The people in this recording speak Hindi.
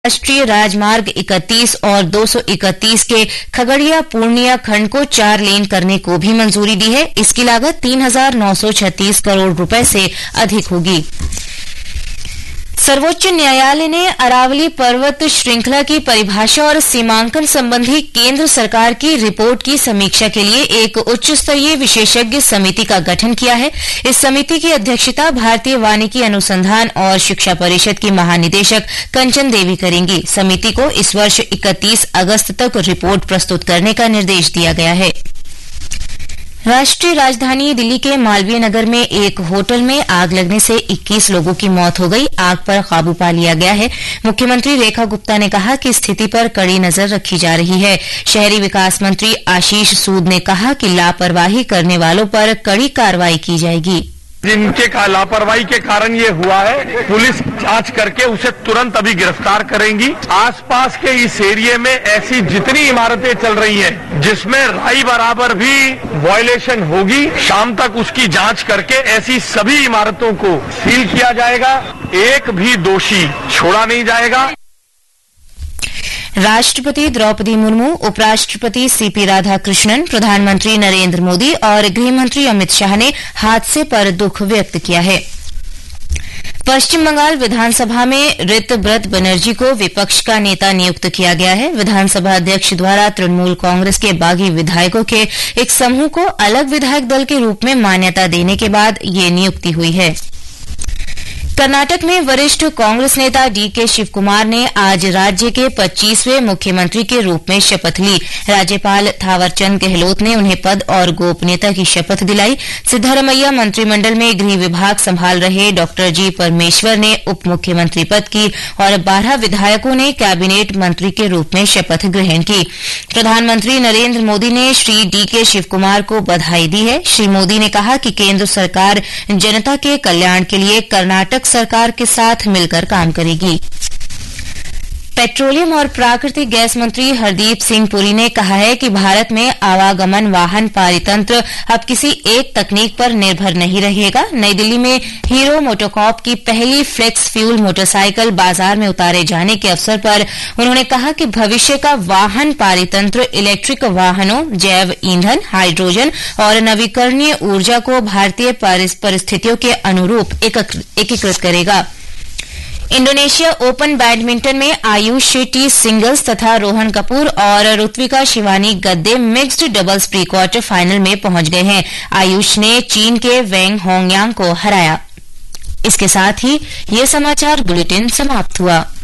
राष्ट्रीय राजमार्ग 31 और 231 के खगड़िया पूर्णिया खंड को 4 लेन करने को भी मंजूरी दी है। इसकी लागत 3,936 करोड़ रुपए से अधिक होगी। सर्वोच्च न्यायालय ने अरावली पर्वत श्रृंखला की परिभाषा और सीमांकन संबंधी केंद्र सरकार की रिपोर्ट की समीक्षा के लिए एक उच्च स्तरीय विशेषज्ञ समिति का गठन किया है। इस समिति की अध्यक्षता भारतीय वानिकी अनुसंधान और शिक्षा परिषद की महानिदेशक कंचन देवी करेंगी। समिति को इस वर्ष 31 अगस्त तक रिपोर्ट प्रस्तुत करने का निर्देश दिया गया है। राष्ट्रीय राजधानी दिल्ली के मालवीय नगर में एक होटल में आग लगने से 21 लोगों की मौत हो गई। आग पर काबू पा लिया गया है। मुख्यमंत्री रेखा गुप्ता ने कहा कि स्थिति पर कड़ी नजर रखी जा रही है। शहरी विकास मंत्री आशीष सूद ने कहा कि लापरवाही करने वालों पर कड़ी कार्रवाई की जाएगी। जिनके लापरवाही के कारण ये हुआ है, पुलिस जांच करके उसे तुरंत अभी गिरफ्तार करेंगी। आसपास के इस एरिया में ऐसी जितनी इमारतें चल रही हैं, जिसमें राई बराबर भी वायलेशन होगी, शाम तक उसकी जांच करके ऐसी सभी इमारतों को सील किया जाएगा। एक भी दोषी छोड़ा नहीं जाएगा। राष्ट्रपति द्रौपदी मुर्मू, उपराष्ट्रपति सीपी राधाकृष्णन, प्रधानमंत्री नरेंद्र मोदी और गृहमंत्री अमित शाह ने हादसे पर दुख व्यक्त किया है। पश्चिम बंगाल विधानसभा में ऋतव्रत बनर्जी को विपक्ष का नेता नियुक्त किया गया है। विधानसभा अध्यक्ष द्वारा तृणमूल कांग्रेस के बागी विधायकों के एक समूह को अलग विधायक दल के रूप में मान्यता देने के बाद ये नियुक्ति हुई है। कर्नाटक में वरिष्ठ कांग्रेस नेता डीके शिवकुमार ने आज राज्य के 25वें मुख्यमंत्री के रूप में शपथ ली। राज्यपाल थावरचंद गहलोत ने उन्हें पद और गोपनीयता की शपथ दिलाई। सिद्धारमैया मंत्रिमंडल में गृह विभाग संभाल रहे डॉ जी परमेश्वर ने उप मुख्यमंत्री पद की और 12 विधायकों ने कैबिनेट मंत्री के रूप में शपथ ग्रहण की। प्रधानमंत्री नरेंद्र मोदी ने श्री डीके शिवकुमार को बधाई दी है। श्री मोदी ने कहा कि केंद्र सरकार जनता के कल्याण के लिए कर्नाटक सरकार के साथ मिलकर काम करेगी। पेट्रोलियम और प्राकृतिक गैस मंत्री हरदीप सिंह पुरी ने कहा है कि भारत में आवागमन वाहन पारितंत्र अब किसी एक तकनीक पर निर्भर नहीं रहेगा। नई दिल्ली में हीरो मोटोकॉर्प की पहली फ्लेक्स फ्यूल मोटरसाइकिल बाजार में उतारे जाने के अवसर पर उन्होंने कहा कि भविष्य का वाहन पारितंत्र इलेक्ट्रिक वाहनों, जैव ईंधन, हाइड्रोजन और नवीकरणीय ऊर्जा को भारतीय परिस्थितियों के अनुरूप एकीकृत करेगा। इंडोनेशिया ओपन बैडमिंटन में आयुष शेट्टी सिंगल्स तथा रोहन कपूर और ऋत्विका शिवानी गद्दे mixed doubles pre quarter final में पहुंच गए हैं। आयुष ने चीन के वेंग होंगयांग को हराया। इसके साथ ही ये समाचार बुलेटिन समाप्त हुआ।